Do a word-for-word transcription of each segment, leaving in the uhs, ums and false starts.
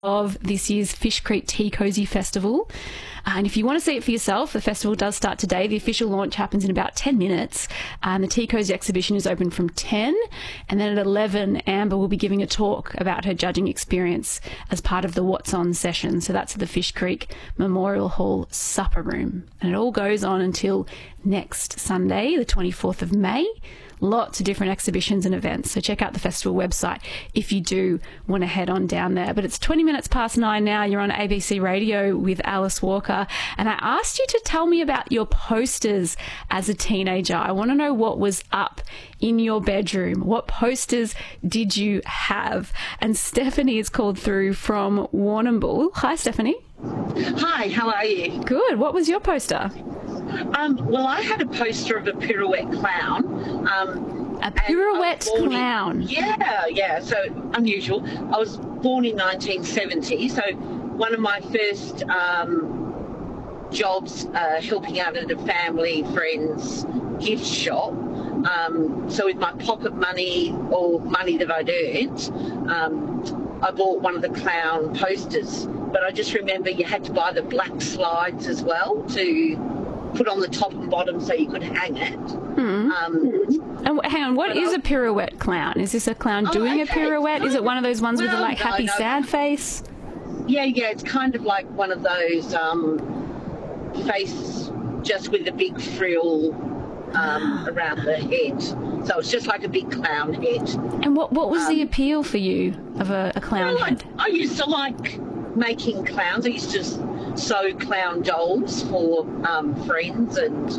of this year's Fish Creek Tea Cozy Festival. Uh, and if you want to see it for yourself, the festival does start today. The official launch happens in about ten minutes. And the Tea Cozy exhibition is open from ten. And then at eleven, Amber will be giving a talk about her judging experience as part of the What's On session. So that's at the Fish Creek Memorial Hall Supper Room. And it all goes on until next Sunday, the twenty-fourth of May. Lots of different exhibitions and events. So check out the festival website if you do want to head on down there. But it's twenty minutes past nine now. You're on A B C Radio with Alice Walker. And I asked you to tell me about your posters as a teenager. I want to know what was up in your bedroom. What posters did you have? And Stephanie is called through from Warrnambool. Hi, Stephanie. Hi, how are you? Good. What was your poster? Um, well, I had a poster of a pirouette clown. Um, a pirouette clown? In, yeah, yeah, so unusual. I was born in nineteen seventy, so one of my first um, jobs uh, helping out at a family friend's gift shop. Um, so with my pocket money or money that I'd earned, um, I bought one of the clown posters. But I just remember you had to buy the black slides as well to put on the top and bottom so you could hang it. Mm. Um, and hang on, what is I, a pirouette clown? Is this a clown oh, doing okay. a pirouette? Is it one of those ones well, with the like no, happy no. sad face? Yeah, yeah, it's kind of like one of those um, face just with a big frill um, around the head. So it's just like a big clown head. And what, what was um, the appeal for you of a, a clown well, head? I, I used to like making clowns. I used to sew clown dolls for um, friends, and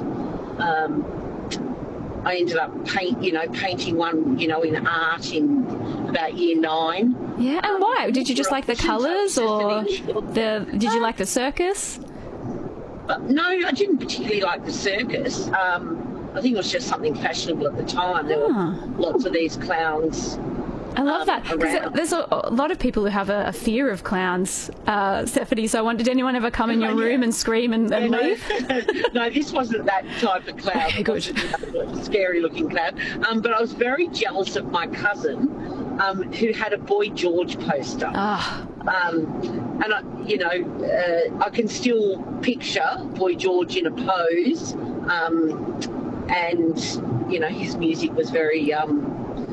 um, I ended up paint, you know, painting one, you know, in art in about year nine. Yeah, and why? Did you just like the colours, or the? Did you like the circus? Uh, no, I didn't particularly like the circus. Um, I think it was just something fashionable at the time. There ah. were lots of these clowns. I love um, that. Because there's a, a lot of people who have a, a fear of clowns, uh, Stephanie. So I wondered, did anyone ever come in your room yeah. and scream and, and yeah, leave? No. no, this wasn't that type of clown. Okay, good. A scary-looking clown. Um, but I was very jealous of my cousin, um, who had a Boy George poster. Ah. Um, and I, you know, uh, I can still picture Boy George in a pose, um, and you know, his music was very. Um,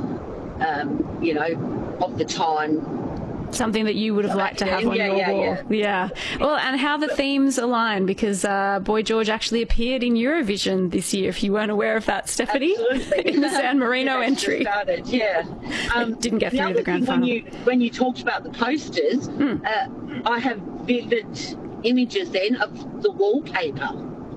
Um, you know, of the time. Something that you would have liked to have on yeah, your yeah, wall. Yeah. yeah. Well, and how the themes align, because uh, Boy George actually appeared in Eurovision this year, if you weren't aware of that, Stephanie. Absolutely. In the San Marino yeah, entry. Started, yeah. Um, it didn't get through the to the grand final. final. When you, when you talked about the posters, mm. uh, I have vivid images then of the wallpaper.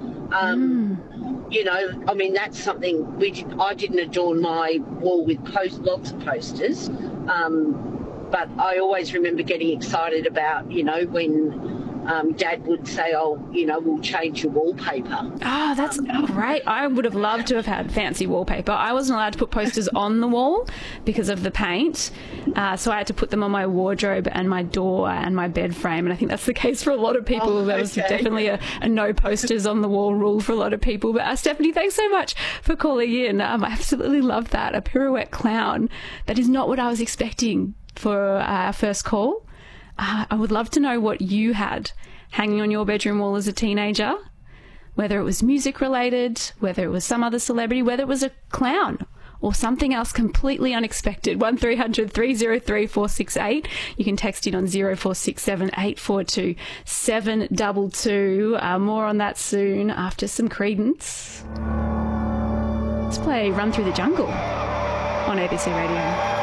Um, mm. You know, I mean, that's something we did, I didn't adorn my wall with post, lots of posters, um, but I always remember getting excited about, you know, when um, Dad would say, oh, you know, we'll change your wallpaper. Oh, that's um, great. I would have loved to have had fancy wallpaper. I wasn't allowed to put posters on the wall because of the paint, uh, so I had to put them on my wardrobe and my door and my bed frame, and I think that's the case for a lot of people. Oh, there was okay. definitely a, a no posters on the wall rule for a lot of people. But uh, Stephanie, thanks so much for calling in. Um, I absolutely love that. A pirouette clown. That is not what I was expecting for uh, our first call. Uh, I would love to know what you had hanging on your bedroom wall as a teenager, whether it was music related, whether it was some other celebrity, whether it was a clown or something else completely unexpected. one three hundred three oh three four six eight. You can text in on zero four six seven eight four two seven two two. Uh, more on that soon after some Creedence. Let's play Run Through the Jungle on A B C Radio.